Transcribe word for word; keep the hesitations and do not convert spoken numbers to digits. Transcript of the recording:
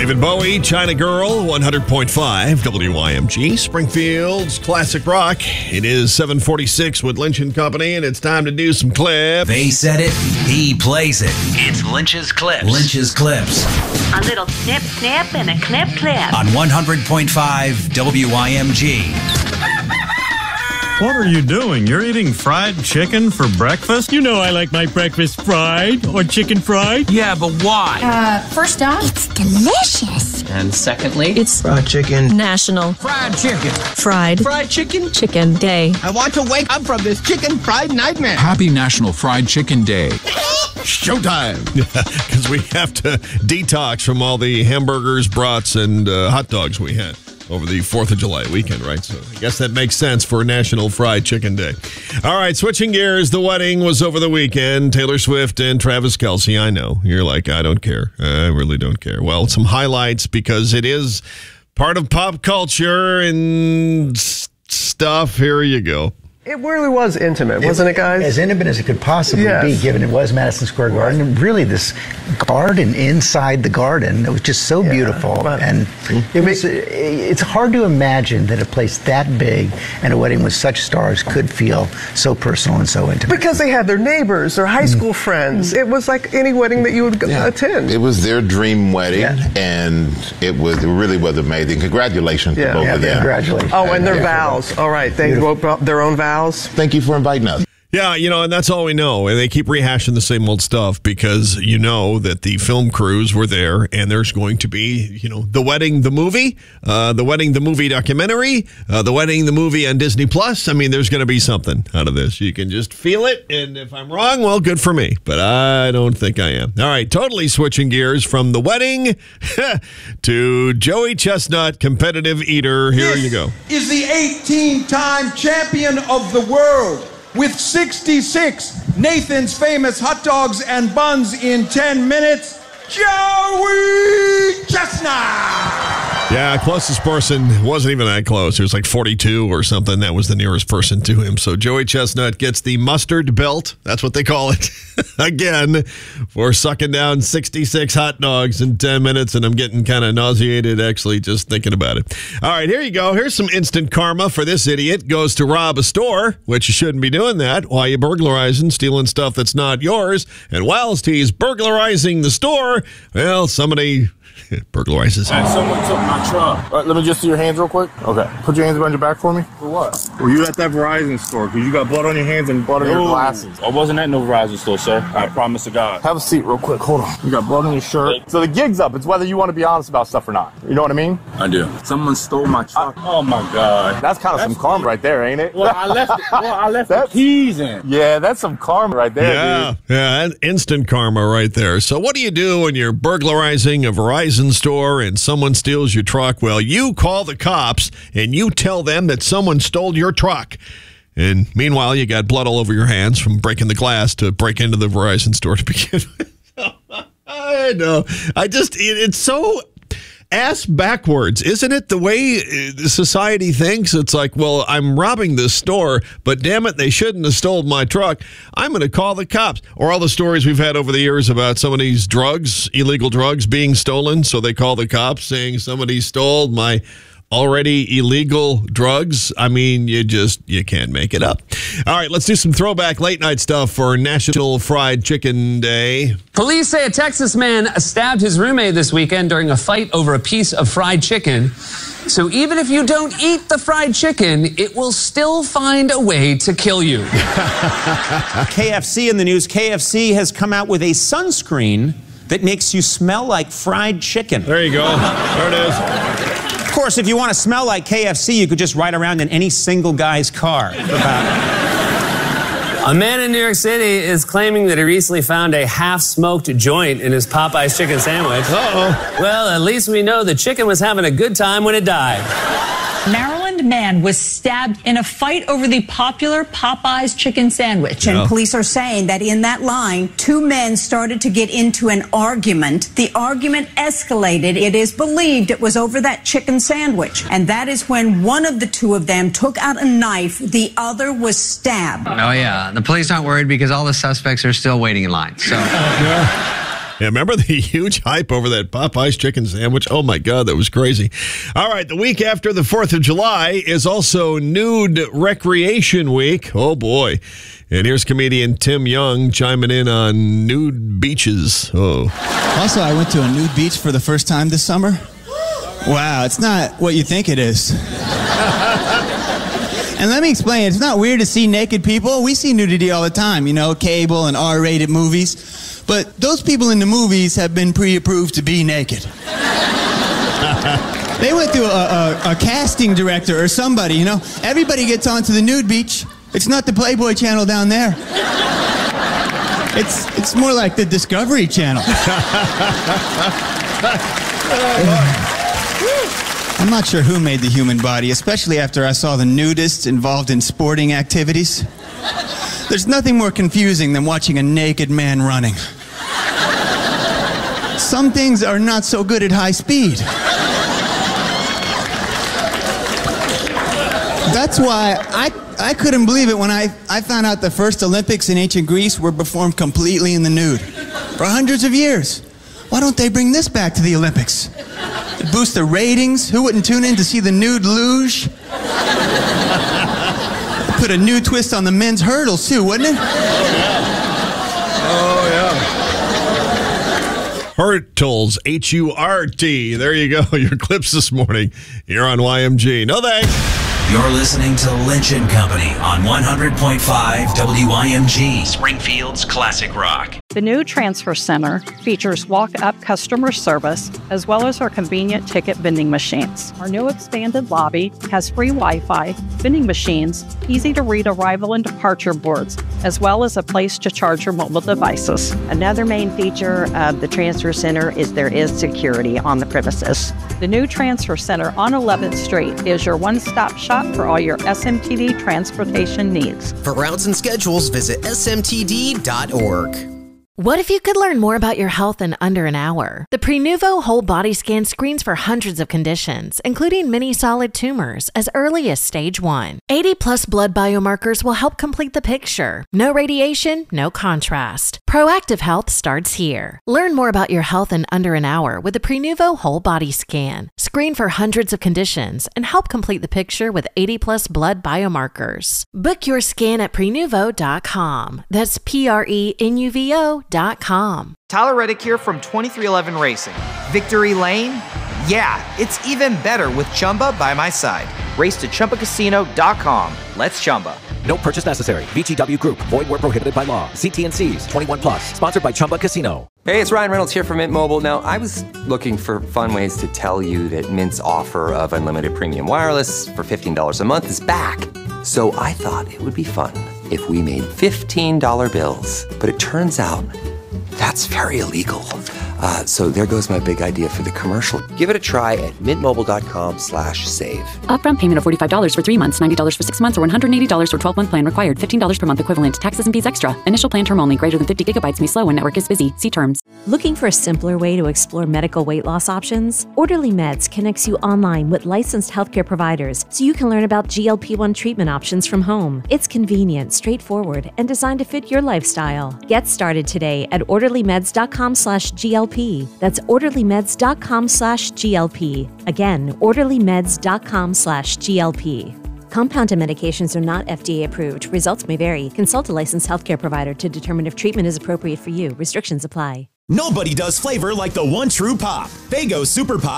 David Bowie, China Girl, one hundred point five W I M G, Springfield's classic rock. It is seven forty-six with Lynch and Company, and it's time to do some clips. They said it, he plays it. It's Lynch's Clips. Lynch's Clips. A little snip, snip, and a clip, clip. On one hundred point five W I M G. What are you doing? You're eating fried chicken for breakfast? You know I like my breakfast fried or chicken fried. Yeah, but why? Uh, first off, it's delicious. And secondly, it's fried chicken. National Fried Chicken. Fried. Fried Chicken. Chicken Day. I want to wake up from this chicken fried nightmare. Happy National Fried Chicken Day. Showtime. Because we have to detox from all the hamburgers, brats, and uh, hot dogs we had over the fourth of July weekend, right? So I guess that makes sense for National Fried Chicken Day. All right, switching gears. The wedding was over the weekend. Taylor Swift and Travis Kelce. I know. You're like, I don't care. I really don't care. Well, some highlights because it is part of pop culture and s- stuff. Here you go. It really was intimate, wasn't it, guys? As intimate as it could possibly yes. be, given it was Madison Square Garden. And really, this garden inside the garden, it was just so yeah, beautiful. But, and it was, it's hard to imagine that a place that big and a wedding with such stars could feel so personal and so intimate. Because they had their neighbors, their high school mm. friends. It was like any wedding that you would yeah. attend. It was their dream wedding, yeah. and it was it really was amazing. Congratulations yeah. to both yeah, of them. Congratulations. Oh, and their yeah. vows. All right, they wrote their own vows. Thank you for inviting us. Yeah, you know, and that's all we know. And they keep rehashing the same old stuff because you know that the film crews were there and there's going to be, you know, The Wedding, the movie, uh, The Wedding, the movie documentary, uh, The Wedding, the movie on Disney Plus. I mean, there's going to be something out of this. You can just feel it. And if I'm wrong, well, good for me. But I don't think I am. All right, totally switching gears from the wedding to Joey Chestnut, competitive eater. Here this you go. Is the eighteen-time champion of the world. With sixty-six Nathan's Famous hot dogs and buns in ten minutes, Joey Chestnut! Yeah, closest person wasn't even that close. It was like forty-two or something. That was the nearest person to him. So Joey Chestnut gets the mustard belt. That's what they call it. Again, for sucking down sixty-six hot dogs in ten minutes. And I'm getting kind of nauseated actually just thinking about it. All right, here you go. Here's some instant karma for this idiot. Goes to rob a store, which you shouldn't be doing that. Why you burglarizing, stealing stuff that's not yours. And whilst he's burglarizing the store, well, somebody burglarizes. Hey, someone took my truck. All right, let me just see your hands real quick. Okay. Put your hands behind your back for me. For what? Were you at that Verizon store? Because you got blood on your hands and blood on your glasses. I wasn't at no Verizon store, sir. I promise to God. Have a seat real quick. Hold on. You got blood on your shirt. So the gig's up. It's whether you want to be honest about stuff or not. You know what I mean? I do. Someone stole my truck. I, oh, my God. That's kind of some karma right there, ain't it? Well, I left it. Well, I left the keys in. Yeah, that's some karma right there, yeah, dude. Yeah, instant karma right there. So what do you do when you're burglarizing a Verizon store and someone steals your truck? Well, you call the cops and you tell them that someone stole your truck. And meanwhile, you got blood all over your hands from breaking the glass to break into the Verizon store to begin with. I know. I just, it, it's so ass backwards, isn't it? The way society thinks, it's like, well, I'm robbing this store, but damn it, they shouldn't have stole my truck. I'm going to call the cops. Or all the stories we've had over the years about some of these drugs, illegal drugs being stolen. So they call the cops saying somebody stole my already illegal drugs. I mean, you just, you can't make it up. All right, let's do some throwback late night stuff for National Fried Chicken Day. Police say a Texas man stabbed his roommate this weekend during a fight over a piece of fried chicken. So even if you don't eat the fried chicken, it will still find a way to kill you. K F C in the news. K F C has come out with a sunscreen that makes you smell like fried chicken. There you go. There it is. Of course, if you want to smell like K F C, you could just ride around in any single guy's car. A man in New York City is claiming that he recently found a half-smoked joint in his Popeye's chicken sandwich. Uh-oh. Well, at least we know the chicken was having a good time when it died. Maryland man was stabbed in a fight over the popular Popeye's chicken sandwich. And police are saying that in that line, two men started to get into an argument. The argument escalated. It is believed it was over that chicken sandwich. And that is when one of the two of them took out a knife. The other was stabbed. Oh, yeah. The police aren't worried because all the suspects are still waiting in line. So. Yeah, remember the huge hype over that Popeyes chicken sandwich? Oh, my God, that was crazy. All right, the week after the fourth of July is also Nude Recreation Week. Oh, boy. And here's comedian Tim Young chiming in on nude beaches. Oh. Also, I went to a nude beach for the first time this summer. Wow, it's not what you think it is. And let me explain, it's not weird to see naked people. We see nudity all the time, you know, cable and R-rated movies. But those people in the movies have been pre-approved to be naked. They went through a, a, a casting director or somebody, you know. Everybody gets onto the nude beach. It's not the Playboy Channel down there. It's it's more like the Discovery Channel. I'm not sure who made the human body, especially after I saw the nudists involved in sporting activities. There's nothing more confusing than watching a naked man running. Some things are not so good at high speed. That's why I, I couldn't believe it when I, I found out the first Olympics in ancient Greece were performed completely in the nude. For hundreds of years. Why don't they bring this back to the Olympics? It'd boost the ratings. Who wouldn't tune in to see the nude luge? Put a new twist on the men's hurdles, too, wouldn't it? Oh, yeah. Hurtles, H U R T. There you go. Your clips this morning here on Y M G. No thanks. You're listening to Lynch and Company on one hundred point five W Y M G, Springfield's classic rock. The new Transfer Center features walk-up customer service as well as our convenient ticket vending machines. Our new expanded lobby has free Wi-Fi, vending machines, easy-to-read arrival and departure boards, as well as a place to charge your mobile devices. Another main feature of the Transfer Center is there is security on the premises. The new Transfer Center on eleventh Street is your one-stop shop for all your S M T D transportation needs. For routes and schedules, visit S M T D dot org. What if you could learn more about your health in under an hour? The Prenuvo Whole Body Scan screens for hundreds of conditions, including many solid tumors, as early as stage one. eighty plus blood biomarkers will help complete the picture. No radiation, no contrast. Proactive health starts here. Learn more about your health in under an hour with the Prenuvo Whole Body Scan. Screen for hundreds of conditions and help complete the picture with eighty plus blood biomarkers. Book your scan at prenuvo dot com. That's P R E N U V O dot com. Tyler Reddick here from twenty-three eleven Racing. Victory Lane? Yeah, it's even better with Chumba by my side. Race to Chumba Casino dot com. Let's Chumba. No purchase necessary. V G W Group. Void where prohibited by law. See T and C's. twenty-one plus. Sponsored by Chumba Casino. Hey, it's Ryan Reynolds here from Mint Mobile. Now, I was looking for fun ways to tell you that Mint's offer of unlimited premium wireless for fifteen dollars a month is back. So I thought it would be fun if we made fifteen dollar bills. But it turns out that's very illegal. Uh, so there goes my big idea for the commercial. Give it a try at mintmobile.com slash save. Upfront payment of forty-five dollars for three months, ninety dollars for six months, or one hundred eighty dollars for twelve-month plan required. fifteen dollars per month equivalent. Taxes and fees extra. Initial plan term only. Greater than fifty gigabytes may slow when network is busy. See terms. Looking for a simpler way to explore medical weight loss options? Orderly Meds connects you online with licensed healthcare providers so you can learn about G L P one treatment options from home. It's convenient, straightforward, and designed to fit your lifestyle. Get started today at orderlymeds.com slash GLP. That's orderlymeds.com slash GLP. Again, orderlymeds.com slash GLP. Compounded medications are not F D A approved. Results may vary. Consult a licensed healthcare provider to determine if treatment is appropriate for you. Restrictions apply. Nobody does flavor like the one true pop. Fago Super Pop